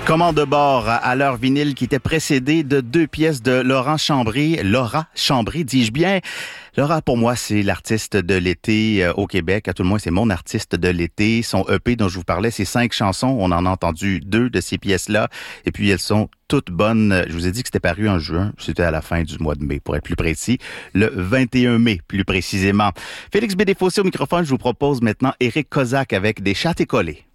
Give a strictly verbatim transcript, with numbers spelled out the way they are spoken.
Commande de bord à l'heure vinyle qui était précédée de deux pièces de Laurent Chambry. Laura Chambry, dis-je bien. Laura, pour moi, c'est l'artiste de l'été au Québec. À tout le moins, c'est mon artiste de l'été. Son E P dont je vous parlais, c'est cinq chansons. On en a entendu deux de ces pièces-là. Et puis, elles sont toutes bonnes. Je vous ai dit que c'était paru en juin. C'était à la fin du mois de mai, pour être plus précis. Le vingt et un mai, plus précisément. Félix B. Desfossés au microphone. Je vous propose maintenant Éric Kozak avec Des chats écollés.